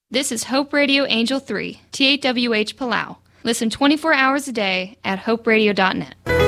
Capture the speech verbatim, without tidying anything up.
This is Hope Radio Angel three, T A W H Palau. Listen twenty-four hours a day at hope radio dot net.